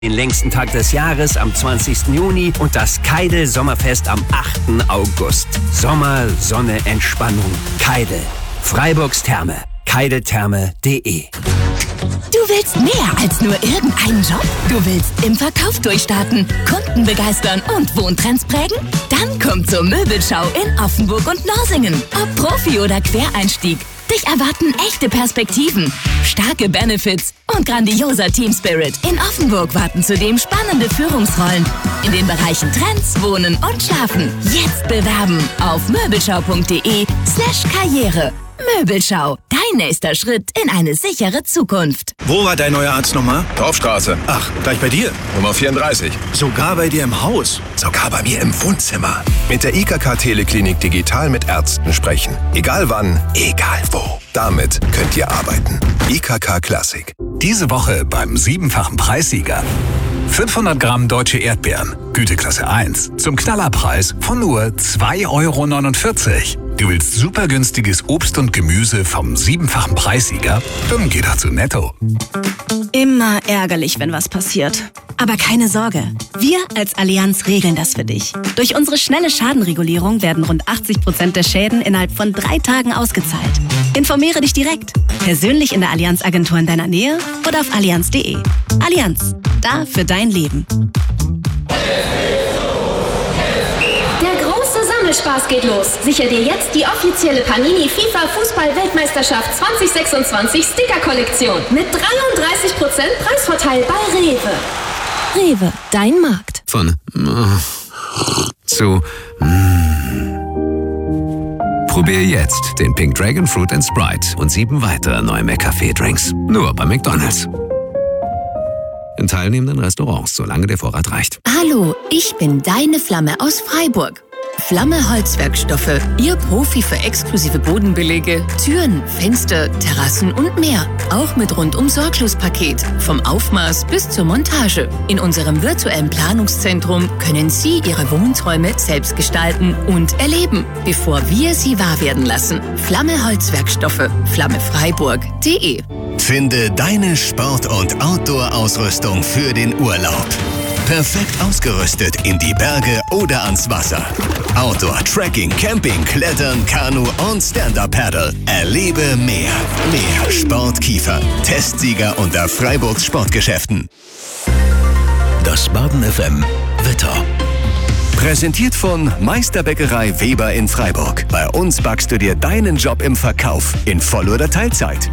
Den längsten Tag des Jahres am 20. Juni und das Keidel Sommerfest am 8. August. Sommer, Sonne, Entspannung. Keidel. Freiburgs Therme. keideltherme.de. Du willst mehr als nur irgendeinen Job? Du willst im Verkauf durchstarten, Kunden begeistern und Wohntrends prägen? Dann komm zur Möbelschau in Offenburg und Norsingen. Ob Profi oder Quereinstieg, dich erwarten echte Perspektiven, starke Benefits und grandioser Teamspirit. In Offenburg warten zudem spannende Führungsrollen in den Bereichen Trends, Wohnen und Schlafen. Jetzt bewerben auf möbelschau.de/Karriere. Möbelschau, dein nächster Schritt in eine sichere Zukunft. Wo war dein neuer Arzt nochmal? Dorfstraße. Ach, gleich bei dir? Nummer 34. Sogar bei dir im Haus? Sogar bei mir im Wohnzimmer. Mit der IKK Teleklinik digital mit Ärzten sprechen. Egal wann, egal wo. Damit könnt ihr arbeiten. IKK Classic. Diese Woche beim 7-fachen Preissieger. 500 Gramm deutsche Erdbeeren, Güteklasse 1, zum Knallerpreis von nur 2,49 €. Du willst super günstiges Obst und Gemüse vom 7-fachen Preissieger? Dann geh doch zu Netto. Immer ärgerlich, wenn was passiert. Aber keine Sorge, wir als Allianz regeln das für dich. Durch unsere schnelle Schadenregulierung werden rund 80% der Schäden innerhalb von 3 Tagen ausgezahlt. Informiere dich direkt, persönlich in der Allianz-Agentur in deiner Nähe oder auf allianz.de. Allianz, da für dein Leben. Spaß geht los. Sicher dir jetzt die offizielle Panini FIFA Fußball-Weltmeisterschaft 2026 Sticker-Kollektion mit 33% Preisvorteil bei Rewe. Rewe, dein Markt. Von zu Probier jetzt den Pink Dragon Fruit & Sprite und 7 weitere neue McCafé-Drinks. Nur bei McDonald's. In teilnehmenden Restaurants, solange der Vorrat reicht. Hallo, ich bin deine Flamme aus Freiburg. Flamme Holzwerkstoffe, Ihr Profi für exklusive Bodenbelege, Türen, Fenster, Terrassen und mehr. Auch mit Rundum-Sorglos-Paket, vom Aufmaß bis zur Montage. In unserem virtuellen Planungszentrum können Sie Ihre Wohnträume selbst gestalten und erleben, bevor wir sie wahr werden lassen. Flamme Holzwerkstoffe, flammefreiburg.de. Finde deine Sport- und Outdoor-Ausrüstung für den Urlaub. Perfekt ausgerüstet in die Berge oder ans Wasser. Outdoor, Trekking, Camping, Klettern, Kanu und Stand-Up-Paddle. Erlebe mehr. Mehr Sport Kiefer. Testsieger unter Freiburgs Sportgeschäften. Das Baden FM Wetter. Präsentiert von Meisterbäckerei Weber in Freiburg. Bei uns backst du dir deinen Job im Verkauf in Voll- oder Teilzeit.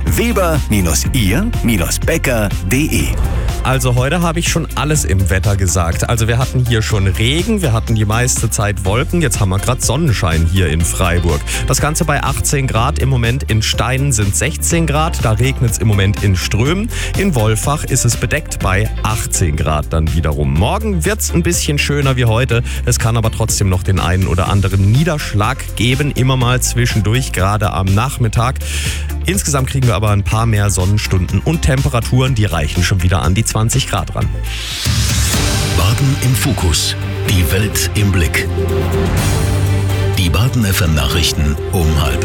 Weber-ihr-bäcker.de. Also heute habe ich schon alles im Wetter gesagt. Also wir hatten hier schon Regen, wir hatten die meiste Zeit Wolken, jetzt haben wir gerade Sonnenschein hier in Freiburg. Das Ganze bei 18 Grad, im Moment in Steinen sind 16 Grad, da regnet es im Moment in Strömen. In Wolfach ist es bedeckt bei 18 Grad dann wiederum. Morgen wird es ein bisschen schöner wie heute, es kann aber trotzdem noch den einen oder anderen Niederschlag geben, immer mal zwischendurch, gerade am Nachmittag. Insgesamt kriegen wir aber ein paar mehr Sonnenstunden und Temperaturen, die reichen schon wieder an die 20 Grad ran. Baden im Fokus. Die Welt im Blick. Die Baden FM Nachrichten um 12:30.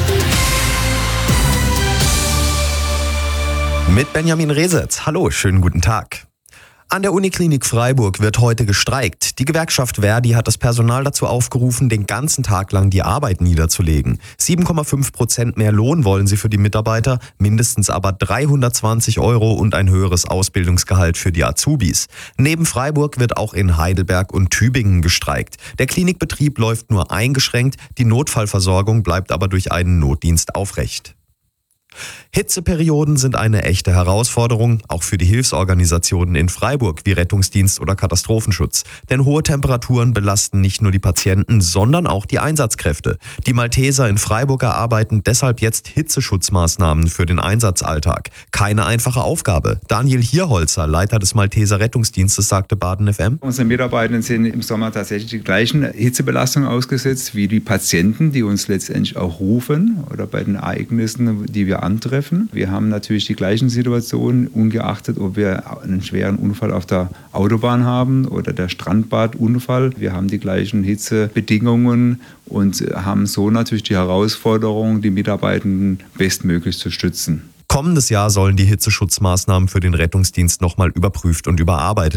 Mit Benjamin Resetz. Hallo, schönen guten Tag. An der Uniklinik Freiburg wird heute gestreikt. Die Gewerkschaft Verdi hat das Personal dazu aufgerufen, den ganzen Tag lang die Arbeit niederzulegen. 7,5% mehr Lohn wollen sie für die Mitarbeiter, mindestens aber 320 € und ein höheres Ausbildungsgehalt für die Azubis. Neben Freiburg wird auch in Heidelberg und Tübingen gestreikt. Der Klinikbetrieb läuft nur eingeschränkt, die Notfallversorgung bleibt aber durch einen Notdienst aufrecht. Hitzeperioden sind eine echte Herausforderung, auch für die Hilfsorganisationen in Freiburg wie Rettungsdienst oder Katastrophenschutz. Denn hohe Temperaturen belasten nicht nur die Patienten, sondern auch die Einsatzkräfte. Die Malteser in Freiburg erarbeiten deshalb jetzt Hitzeschutzmaßnahmen für den Einsatzalltag. Keine einfache Aufgabe. Daniel Hierholzer, Leiter des Malteser Rettungsdienstes, sagte Baden FM. Unsere Mitarbeiter sind im Sommer tatsächlich die gleichen Hitzebelastungen ausgesetzt wie die Patienten, die uns letztendlich auch rufen oder bei den Ereignissen, die wir antreffen. Wir haben natürlich die gleichen Situationen, ungeachtet, ob wir einen schweren Unfall auf der Autobahn haben oder der Strandbadunfall. Wir haben die gleichen Hitzebedingungen und haben so natürlich die Herausforderung, die Mitarbeitenden bestmöglich zu stützen. kommendes Jahr sollen die Hitzeschutzmaßnahmen für den Rettungsdienst nochmal überprüft und überarbeitet